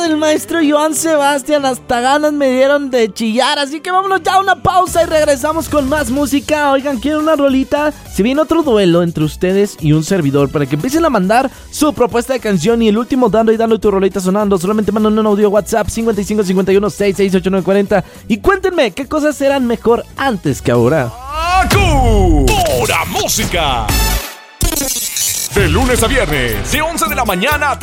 del maestro Joan Sebastián. Hasta ganas me dieron de chillar. Así que vámonos ya a una pausa y regresamos con más música. Oigan, ¿quieren una rolita? Se viene otro duelo entre ustedes y un servidor para que empiecen a mandar su propuesta de canción. Y el último dando y dando tu rolita sonando. Solamente mandan un audio WhatsApp 5551 668 y cuéntenme qué cosas eran mejor antes que ahora. Pura música. De lunes a viernes, de 11 de la mañana a